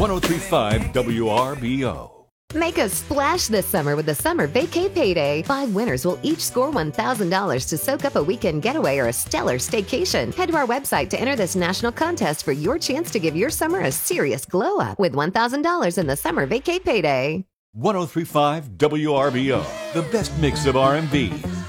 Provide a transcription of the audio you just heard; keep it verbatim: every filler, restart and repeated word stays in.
one oh three point five W R B O. Make a splash this summer with the Summer Vacay Payday. Five winners will each score one thousand dollars to soak up a weekend getaway or a stellar staycation. Head to our website to enter this national contest for your chance to give your summer a serious glow up with one thousand dollars in the Summer Vacay Payday. one oh three point five W R B O, the best mix of R and B,